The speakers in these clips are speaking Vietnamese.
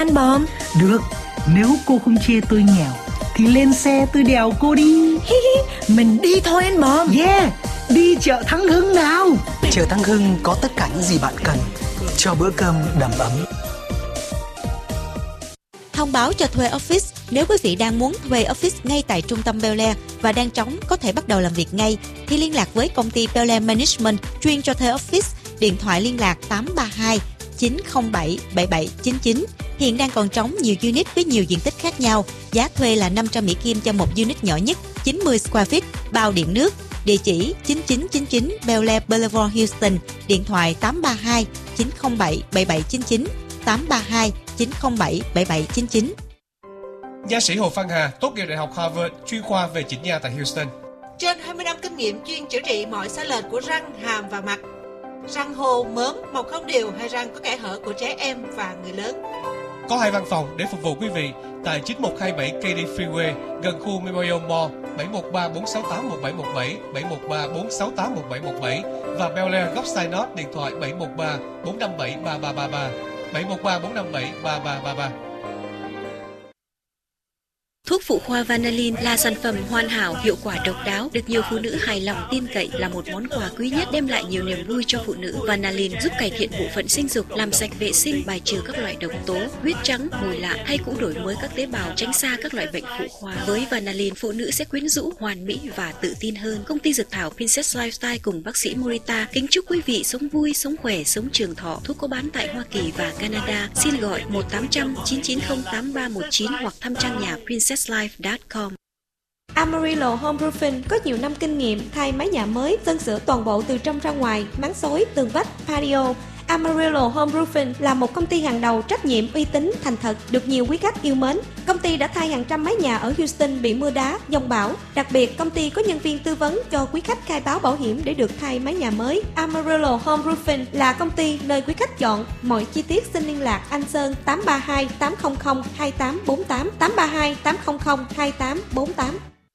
Anh Bom. Được, nếu cô không chê tôi nghèo thì lên xe tôi đèo cô đi. Mình đi thôi anh Bom. Yeah, đi chợ Thắng Hưng nào. Chợ Thắng Hưng có tất cả những gì bạn cần cho bữa cơm đầm ấm. Thông báo cho thuê office. Nếu quý vị đang muốn thuê office ngay tại trung tâm Bel Air và đang trống có thể bắt đầu làm việc ngay, thì liên lạc với công ty Bel Air Management chuyên cho thuê office. Điện thoại liên lạc 832 907 7799. Hiện đang còn trống nhiều unit với nhiều diện tích khác nhau. Giá thuê là 500 Mỹ Kim cho một unit nhỏ nhất, 90 square feet, bao điện nước. Địa chỉ 9999 Bel Air Boulevard, Houston. Điện thoại 832 907 7799, 832 907 7799. Nha sĩ Hồ Văn Hà tốt nghiệp Đại học Harvard, chuyên khoa về chỉnh nha tại Houston. Trên 20 năm kinh nghiệm chuyên chữa trị mọi sai lệch của răng, hàm và mặt. Răng hô, mớm, mọc không đều hay răng có kẽ hở của trẻ em và người lớn. Có 2 văn phòng để phục vụ quý vị tại 9127 KD Freeway gần khu Memorial Mall, 713-468-1717, 713-468-1717 và Bel Air góc Sinot điện thoại 713-457-3333, 713-457-3333. Thuốc phụ khoa Vanillin là sản phẩm hoàn hảo, hiệu quả độc đáo, được nhiều phụ nữ hài lòng tin cậy, là một món quà quý nhất đem lại nhiều niềm vui cho phụ nữ. Vanillin giúp cải thiện bộ phận sinh dục, làm sạch vệ sinh, bài trừ các loại độc tố, huyết trắng, mùi lạ hay cũng đổi mới các tế bào, tránh xa các loại bệnh phụ khoa. Với Vanillin, phụ nữ sẽ quyến rũ, hoàn mỹ và tự tin hơn. Công ty dược thảo Princess Lifestyle cùng bác sĩ Morita kính chúc quý vị sống vui, sống khỏe, sống trường thọ. Thuốc có bán tại Hoa Kỳ và Canada. Xin gọi 1-800-990-8319 hoặc thăm trang nhà princesslife.com. Amarillo Home Roofing có nhiều năm kinh nghiệm thay mái nhà mới, sơn sửa toàn bộ từ trong ra ngoài, máng xối, tường vách, patio. Amarillo Home Roofing là một công ty hàng đầu, trách nhiệm, uy tín, thành thật, được nhiều quý khách yêu mến. Công ty đã thay hàng trăm mái nhà ở Houston bị mưa đá, giông bão. Đặc biệt, công ty có nhân viên tư vấn cho quý khách khai báo bảo hiểm để được thay mái nhà mới. Amarillo Home Roofing là công ty nơi quý khách chọn. Mọi chi tiết xin liên lạc anh Sơn 832 800 2848, 832 800 2848.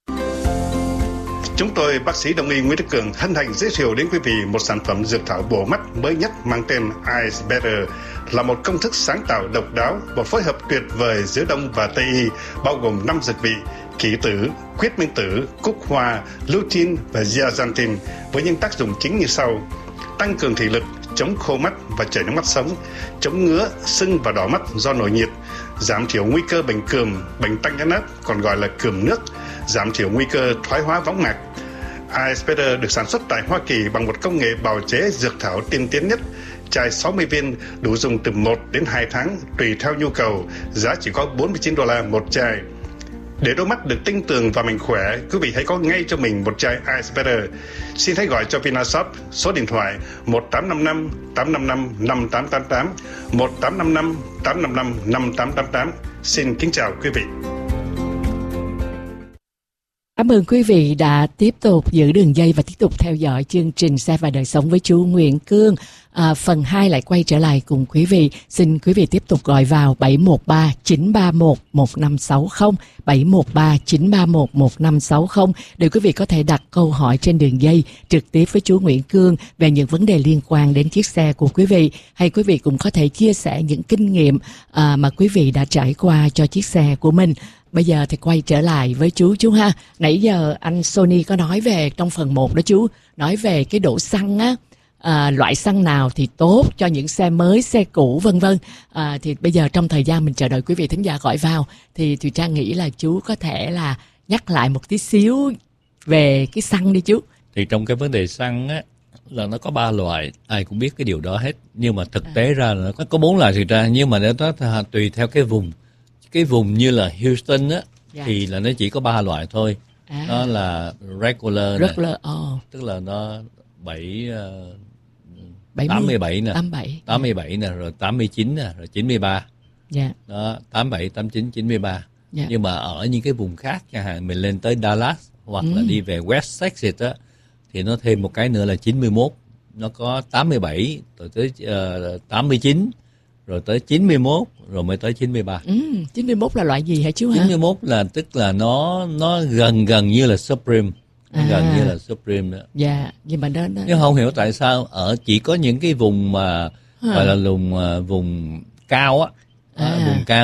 Chúng tôi, bác sĩ Đông y Nguyễn Đức Cường, hân hạnh giới thiệu đến quý vị một sản phẩm dược thảo bổ mắt mới nhất mang tên Eyes Better, là một công thức sáng tạo độc đáo, một phối hợp tuyệt vời giữa Đông và Tây y, bao gồm 5 dược vị: kỷ tử, quyết minh tử, cúc hoa, lutein và zeaxanthin, với những tác dụng chính như sau: tăng cường thị lực, chống khô mắt và chảy nước mắt sống, chống ngứa, sưng và đỏ mắt do nổi nhiệt, giảm thiểu nguy cơ bệnh cườm, bệnh tăng nhãn áp còn gọi là cườm nước, giảm thiểu nguy cơ thoái hóa võng mạc. Eyes Better được sản xuất tại Hoa Kỳ bằng một công nghệ bào chế dược thảo tiên tiến nhất. Chai 60 viên đủ dùng từ 1 đến 2 tháng tùy theo nhu cầu, giá chỉ có $49 một chai. Để đôi mắt được tinh tường và mạnh khỏe, quý vị hãy có ngay cho mình một chai Eyes Better. Xin hãy gọi cho Vinashop số điện thoại 1855 855 5888, 1855 855 5888. Xin kính chào quý vị. Cảm ơn quý vị đã tiếp tục giữ đường dây và tiếp tục theo dõi chương trình Xe và Đời Sống với chú Nguyễn Cương. Phần 2 lại quay trở lại cùng quý vị. Xin quý vị tiếp tục gọi vào 713-931-1560, 713-931-1560 để quý vị có thể đặt câu hỏi trên đường dây trực tiếp với chú Nguyễn Cương về những vấn đề liên quan đến chiếc xe của quý vị. Hay quý vị cũng có thể chia sẻ những kinh nghiệm mà quý vị đã trải qua cho chiếc xe của mình. Bây giờ thì quay trở lại với chú ha. Nãy giờ anh Sony có nói về trong phần 1 đó chú, nói về cái độ xăng á, loại xăng nào thì tốt cho những xe mới, xe cũ vân vân. Thì bây giờ trong thời gian mình chờ đợi quý vị thính giả gọi vào thì Thùy Trang nghĩ là chú có thể là nhắc lại một tí xíu về cái xăng đi chú. Thì trong cái vấn đề xăng á là nó có 3 loại, ai cũng biết cái điều đó hết. Nhưng mà thực tế ra là nó có 4 loại thực ra, nhưng mà nó tùy theo cái vùng. Cái vùng như là Houston á, thì là nó chỉ có 3 loại thôi. Nó là regular tức là nó 87 nè, 87 nè, rồi 89 nè, rồi 93. Đó, 87, 89, 93. Nhưng mà ở những cái vùng khác, chẳng hạn mình lên tới Dallas hoặc là đi về West Texas á, thì nó thêm một cái nữa là 91. Nó có 87 rồi tới 89 rồi tới 91 rồi mới tới 93. 91 là loại gì hả chú hả? 91 là tức là nó gần như là Supreme. Gần như là Supreme đó. Dạ, nhưng mà đó nhưng không hiểu tại sao ở chỉ có những cái vùng mà gọi là vùng cao á, vùng cao